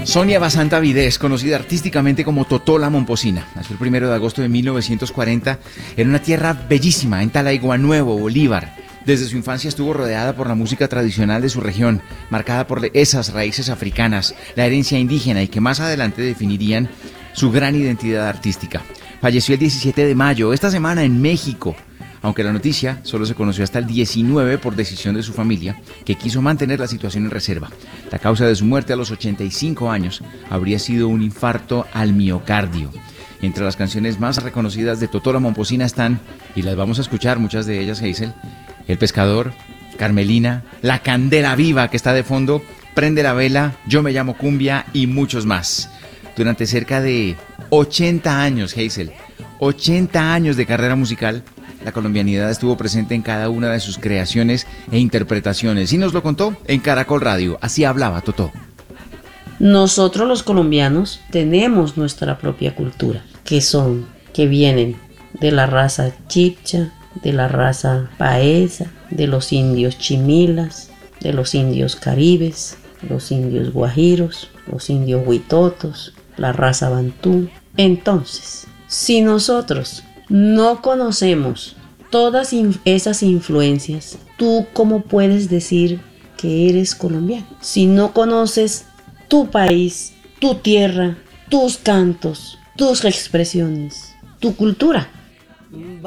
Sonia Basanta Vidés, conocida artísticamente como Totó la Momposina, nació el 1 de agosto de 1940 en una tierra bellísima, en Talaiguanuevo, Bolívar. Desde su infancia estuvo rodeada por la música tradicional de su región, marcada por esas raíces africanas, la herencia indígena y que más adelante definirían su gran identidad artística. Falleció el 17 de mayo, esta semana en México, aunque la noticia solo se conoció hasta el 19 por decisión de su familia, que quiso mantener la situación en reserva. La causa de su muerte a los 85 años habría sido un infarto al miocardio. Entre las canciones más reconocidas de Totó la Momposina están, y las vamos a escuchar, muchas de ellas, Hazel, El Pescador, Carmelina, La Candela Viva, que está de fondo, Prende la Vela, Yo me llamo Cumbia y muchos más. Durante cerca de 80 años, Hazel, 80 años de carrera musical, la colombianidad estuvo presente en cada una de sus creaciones e interpretaciones. Y nos lo contó en Caracol Radio. Así hablaba Totó. Nosotros los colombianos tenemos nuestra propia cultura, que vienen de la raza chipcha, de la raza paesa, de los indios chimilas, de los indios caribes, los indios guajiros, los indios huitotos, la raza bantú. Entonces, si nosotros no conocemos todas esas influencias, ¿tú cómo puedes decir que eres colombiano? Si no conoces tu país, tu tierra, tus cantos, tus expresiones, tu cultura.